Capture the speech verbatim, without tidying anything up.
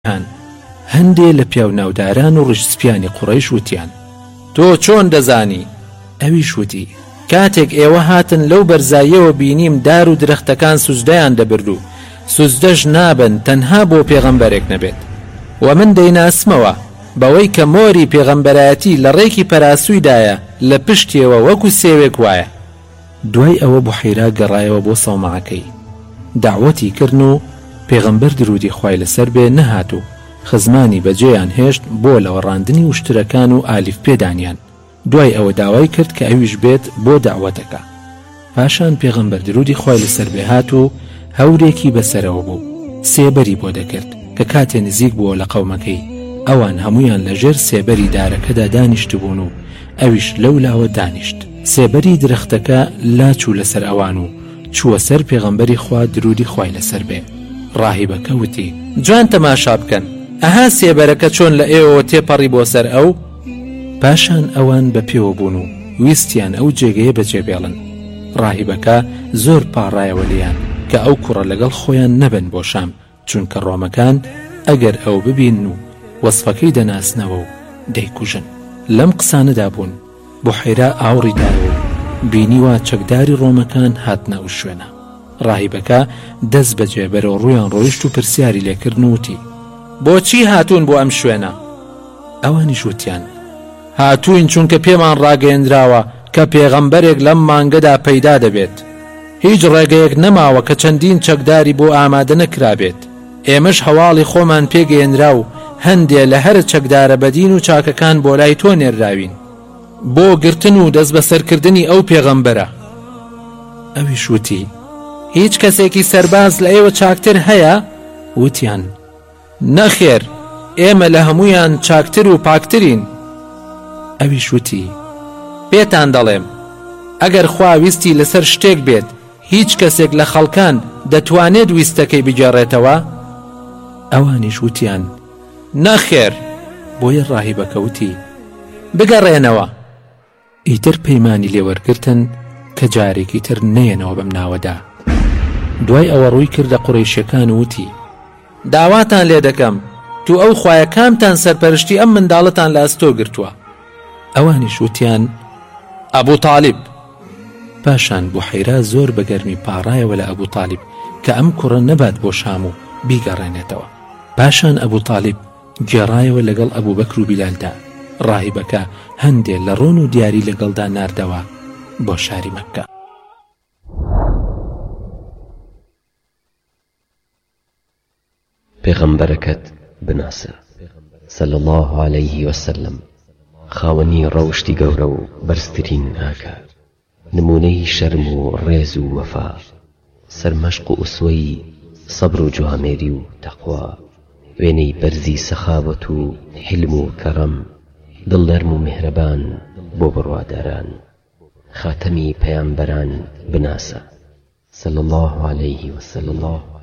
هان هەندێ لە پیاو ناوداران و ڕشسپیانی قوڕەیش وتیان تۆ چۆن دەزانی؟ ئەویش وتی کاتێک ئێوە هاتن لەو بەرزاییەوە بینیم دار و درەختەکان سوزدەیان دەبرد و سوزدەش نابن تەنها بۆ پێغەمبەرێک نەبێت و من دەیناسمەوە بەوەی کە مۆری پێغەمبەرایەتی لە ڕێکی پەراسوویدایە لە پشتێوە وەکو سێوێک وایە. دوای ئەوە بوحەیرا گەڕایەوە بۆ سەومەعەکەی داوەتی کردن و پێغەمبەر درودی خوای لەسەر بێ نەهات و خزمانی بەجێیان هێشت بۆ لەوەڕاندنی وشترەکان و ئالیف پێدانیان. دوای ئەوە داوای کرد کە ئەویش بێت بۆ داوەتەکە. پاشان پێغەمبەر درودی خوای لەسەر بێ هات و هەورێکی بەسەرەوە بوو سێبەری بۆ دەکرد کە کاتێ نزیک بووە لە قەومەکەی ئەوان هەمویان لەژێر سێبەری دارەکەدا دانیشت بوون و ئەویش لەولاوە دانیشت. سێبەری درەختەکە لاچوو لەسەر ئەوان و چووە سەر پێغەمبەری خوا درودی خوای لەسەر بێ. ڕاهیبەکە وتی جوان تەماشا بکەن ئەها سێبەرەکە چۆن لە ئێوە تێپەڕی بۆ سەر ئەو. پاشان ئەوان بە پێوە بوون و ویستیان ئەو جێگەیە بەجێبێڵن. ڕاهیبەکە زۆر پاڕایەوە لیان کە ئەو کوڕە لەگەڵ خۆیان نەبن بۆ شام چونکە ڕۆمەکان ئەگەر ئەو ببین و وەسفەکەی دەناسنەوە و دەیکوژن. لەم قسانەدا بوون بوحەیرا ئاوڕی داوە بینیوە چەکداری ڕۆمەکان هاتنە ئەو شوێنە. ڕاهیبەکە دەست بەجێ بەرەو ڕوویان ڕۆیشت و پرسیاری لێکردن وتی بۆچی هاتوون بۆ ئەم شوێنە؟ ئەوانیش وتیان هاتووین چونکە پێمان ڕاگەیەندراوە کە پێغەمبەرێک لەم مانگەدا پەیدا دەبێت. هیچ ڕێگەیەک نەماوە کە چەندین چەکداری بۆ ئامادە نەکرابێت. ئێمەش هەواڵی خۆمان پێگەیەندرا و هەندێ لە هەر چەکدارە بەدین و چاکەکان بۆ لای تۆ نێراوین بۆ گرتن و دەست بەسەرکردنی ئەو پێغەمبەرە. ئەویش وتی هیچ کەسێکی سەرباز لە ئێوە چاکتر هەیە؟ وتیان نەخێر ئێمە لە هەمویان چاکتر و پاکترین. ئەویش وتی پێتان دەڵێم ئەگەر خوا ویستی لەسەر شتێک بێت هیچ کەسێک لە خەڵکان دەتوانێت ویستەکەی بگێڕێتەوە؟ ئەوانیش وتیان نەخێر. بۆیە ڕاهیبەکە وتی بگەڕێنەوە. ئیتر پەیمانی لێوەرگرتن کە جارێکی تر نەیەنەوە بەم ناوەدا. دوای ئەوە ڕووی کردە قوڕەیشیەکان و وتی داواتان لێ دەکەم تو ئەو خوایە کامتان سەرپەرشتی ئەم منداڵتان لە ئەستۆ گرتووە؟ ئەوانیش وتیان ئەبوو تاالب. پاشان بوحەیرا زۆر بەگەرمی پاڕایەوە لە ئەبوو تاالب کە ئەم کوڕە نەبات بۆ شام و بیگەڕێنێتەوە. پاشان ئەبوو تاالب گێڕایەوە لەگەڵ ئەبوو بەکر و بیلالدا. ڕاهیبەکە هەندێ لە ڕۆن و دیاری لەگەڵدا ناردەوە بۆ شاری مەککە. پێغەمبەرەکەت بناسە صلی الله عليه وسلم خاوەنی ڕەوشتی گەورە و بەرزترین ئاگا نمونەی شەرم و ڕێز و وەفا سەرمەشق و ئوسوەی سەبر و جوامێری و تەقوا وێنەی بەرزی سەخاوەت و حلم و کەڕەم دڵنەرم و میهرەبان بۆ بڕواداران خاتەمی پەیامبەران بناسە صلی الله عليه وسلم.